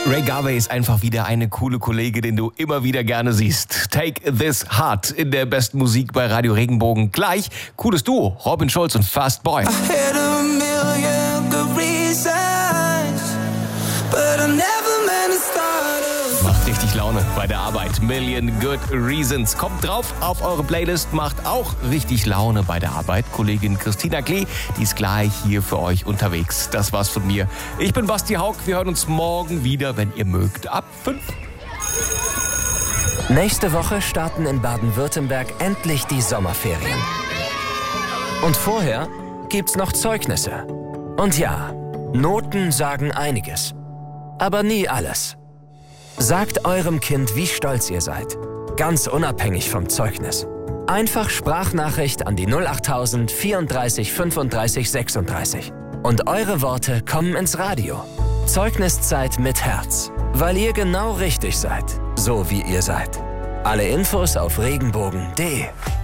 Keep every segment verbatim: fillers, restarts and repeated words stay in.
Ray Garvey ist einfach wieder eine coole Kollege, den du immer wieder gerne siehst. Take This Heart in der besten Musik bei Radio Regenbogen. Gleich cooles Duo, Robin Schulz und Fast Boy. Macht richtig Laune bei der Arbeit. Million Good Reasons. Kommt drauf auf eure Playlist. Macht auch richtig Laune bei der Arbeit. Kollegin Christina Klee, die ist gleich hier für euch unterwegs. Das war's von mir. Ich bin Basti Haug. Wir hören uns morgen wieder, wenn ihr mögt. Ab fünf. Nächste Woche starten in Baden-Württemberg endlich die Sommerferien. Und vorher gibt's noch Zeugnisse. Und ja, Noten sagen einiges. Aber nie alles. Sagt eurem Kind, wie stolz ihr seid. Ganz unabhängig vom Zeugnis. Einfach Sprachnachricht an die null achttausend vierunddreißig fünfunddreißig sechsunddreißig. Und eure Worte kommen ins Radio. Zeugniszeit mit Herz. Weil ihr genau richtig seid. So wie ihr seid. Alle Infos auf regenbogen punkt de.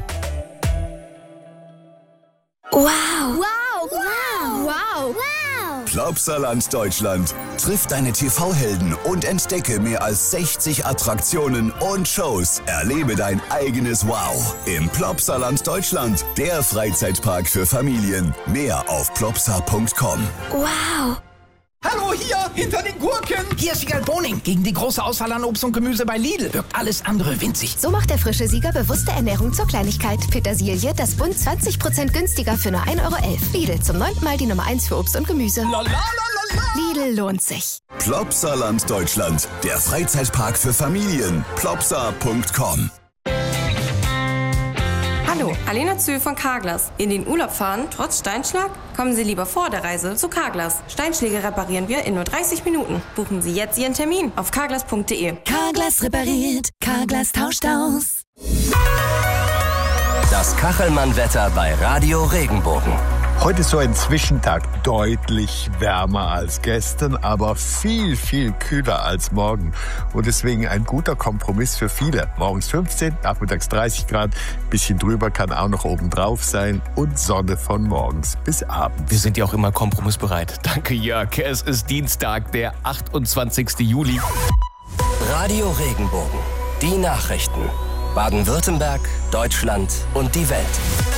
Wow! Wow! Wow! Wow! Wow! Plopsaland Deutschland. Triff deine T V-Helden und entdecke mehr als sechzig Attraktionen und Shows. Erlebe dein eigenes Wow im Plopsaland Deutschland. Der Freizeitpark für Familien. Mehr auf plopsa punkt com. Wow! Hallo, hier, hinter den Gurken. Hier ist Siegal Boning gegen die große Auswahl an Obst und Gemüse bei Lidl. Wirkt alles andere winzig. So macht der frische Sieger bewusste Ernährung zur Kleinigkeit. Petersilie, das Bund zwanzig Prozent günstiger für nur ein Euro elf. Lidl, zum neunten Mal die Nummer eins für Obst und Gemüse. La, la, la, la, la. Lidl lohnt sich. Plopsaland Deutschland. Der Freizeitpark für Familien. plopsa punkt com. Hallo, Alena Zühl von Carglass. In den Urlaub fahren, trotz Steinschlag? Kommen Sie lieber vor der Reise zu Carglass. Steinschläge reparieren wir in nur dreißig Minuten. Buchen Sie jetzt Ihren Termin auf carglass punkt de. Carglass repariert, Carglass tauscht aus. Das Kachelmann-Wetter bei Radio Regenbogen. Heute so ein Zwischentag, deutlich wärmer als gestern, aber viel, viel kühler als morgen. Und deswegen ein guter Kompromiss für viele. Morgens fünfzehn, nachmittags dreißig Grad, bisschen drüber kann auch noch oben drauf sein und Sonne von morgens bis abends. Wir sind ja auch immer kompromissbereit. Danke, Jörg. Es ist Dienstag, der achtundzwanzigsten Juli. Radio Regenbogen. Die Nachrichten. Baden-Württemberg, Deutschland und die Welt.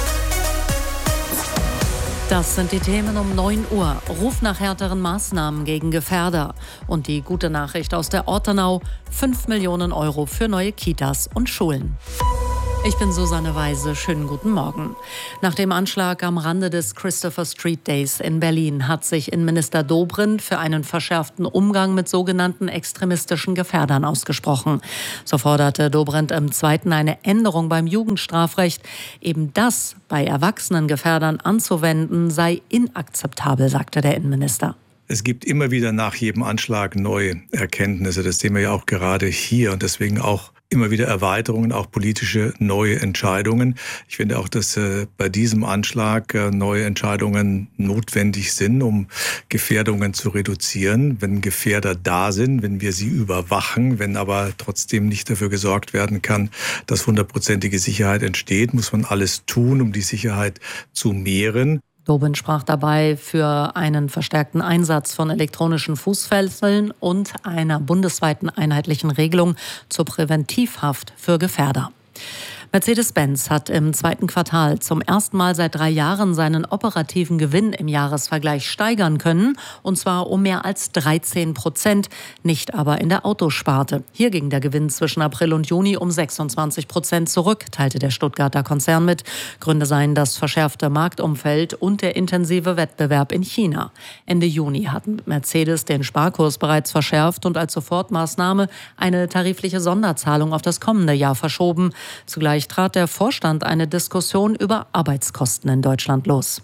Das sind die Themen um neun Uhr. Ruf nach härteren Maßnahmen gegen Gefährder. Und die gute Nachricht aus der Ortenau. fünf Millionen Euro für neue Kitas und Schulen. Ich bin Susanne Weise. Schönen guten Morgen. Nach dem Anschlag am Rande des Christopher Street Days in Berlin hat sich Innenminister Dobrindt für einen verschärften Umgang mit sogenannten extremistischen Gefährdern ausgesprochen. So forderte Dobrindt im Zweiten eine Änderung beim Jugendstrafrecht. Eben das bei erwachsenen Gefährdern anzuwenden sei inakzeptabel, sagte der Innenminister. Es gibt immer wieder nach jedem Anschlag neue Erkenntnisse. Das sehen wir ja auch gerade hier und deswegen auch immer wieder Erweiterungen, auch politische neue Entscheidungen. Ich finde auch, dass äh, bei diesem Anschlag äh, neue Entscheidungen notwendig sind, um Gefährdungen zu reduzieren. Wenn Gefährder da sind, wenn wir sie überwachen, wenn aber trotzdem nicht dafür gesorgt werden kann, dass hundertprozentige Sicherheit entsteht, muss man alles tun, um die Sicherheit zu mehren. Dobrindt sprach dabei für einen verstärkten Einsatz von elektronischen Fußfesseln und einer bundesweiten einheitlichen Regelung zur Präventivhaft für Gefährder. Mercedes-Benz hat im zweiten Quartal zum ersten Mal seit drei Jahren seinen operativen Gewinn im Jahresvergleich steigern können, und zwar um mehr als dreizehn Prozent, nicht aber in der Autosparte. Hier ging der Gewinn zwischen April und Juni um sechsundzwanzig Prozent zurück, teilte der Stuttgarter Konzern mit. Gründe seien das verschärfte Marktumfeld und der intensive Wettbewerb in China. Ende Juni hat Mercedes den Sparkurs bereits verschärft und als Sofortmaßnahme eine tarifliche Sonderzahlung auf das kommende Jahr verschoben. Zugleich trat der Vorstand eine Diskussion über Arbeitskosten in Deutschland los.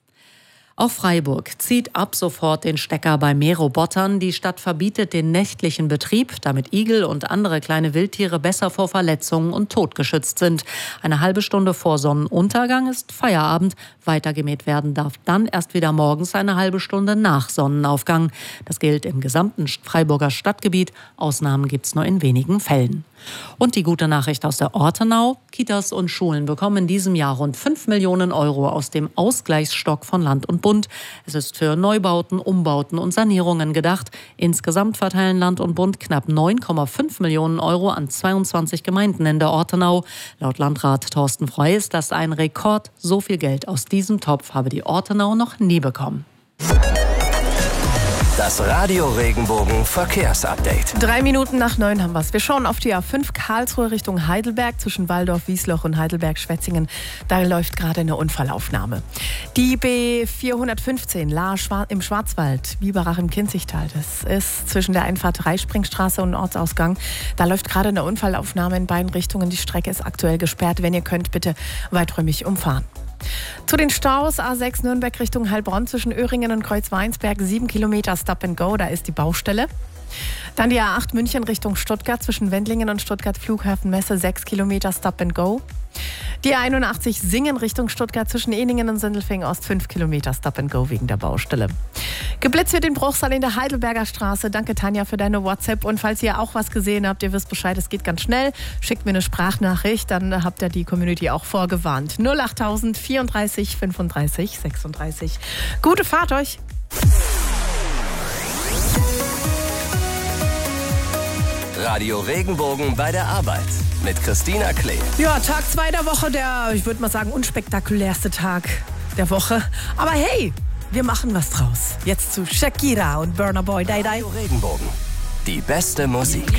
Auch Freiburg zieht ab sofort den Stecker bei Mährobotern. Die Stadt verbietet den nächtlichen Betrieb, damit Igel und andere kleine Wildtiere besser vor Verletzungen und Tod geschützt sind. Eine halbe Stunde vor Sonnenuntergang ist Feierabend. Weitergemäht werden darf dann erst wieder morgens eine halbe Stunde nach Sonnenaufgang. Das gilt im gesamten Freiburger Stadtgebiet. Ausnahmen gibt es nur in wenigen Fällen. Und die gute Nachricht aus der Ortenau: Kitas und Schulen bekommen in diesem Jahr rund fünf Millionen Euro aus dem Ausgleichsstock von Land und Bund. Es ist für Neubauten, Umbauten und Sanierungen gedacht. Insgesamt verteilen Land und Bund knapp neun Komma fünf Millionen Euro an zweiundzwanzig Gemeinden in der Ortenau. Laut Landrat Thorsten Frey ist das ein Rekord. So viel Geld aus diesem Topf habe die Ortenau noch nie bekommen. Das Radio Regenbogen Verkehrsupdate. Drei Minuten nach neun haben wir es. Wir schauen auf die A fünf Karlsruhe Richtung Heidelberg zwischen Walldorf, Wiesloch und Heidelberg-Schwetzingen. Da läuft gerade eine Unfallaufnahme. Die B vierhundertfünfzehn La im Schwarzwald, Biberach im Kinzigtal. Das ist zwischen der Einfahrt Reispringstraße und Ortsausgang. Da läuft gerade eine Unfallaufnahme in beiden Richtungen. Die Strecke ist aktuell gesperrt. Wenn ihr könnt, bitte weiträumig umfahren. Zu den Staus: A sechs Nürnberg Richtung Heilbronn zwischen Öhringen und Kreuzweinsberg, sieben Kilometer Stop and Go, da ist die Baustelle. Dann die A acht München Richtung Stuttgart zwischen Wendlingen und Stuttgart Flughafen Messe, sechs Kilometer Stop and Go. Die A einundachtzig Singen Richtung Stuttgart zwischen Ehningen und Sindelfingen Ost, fünf Kilometer Stop and Go wegen der Baustelle. Geblitzt wird in Bruchsal in der Heidelberger Straße. Danke, Tanja, für deine WhatsApp. Und falls ihr auch was gesehen habt, ihr wisst Bescheid, es geht ganz schnell. Schickt mir eine Sprachnachricht, dann habt ihr die Community auch vorgewarnt. null achttausend vierunddreißig fünfunddreißig sechsunddreißig. Gute Fahrt euch! Radio Regenbogen bei der Arbeit mit Christina Klee. Ja, Tag zwei der Woche, der, ich würde mal sagen, unspektakulärste Tag der Woche. Aber hey, wir machen was draus. Jetzt zu Shakira und Burna Boy. Dai, dai. Radio Regenbogen. Die beste Musik.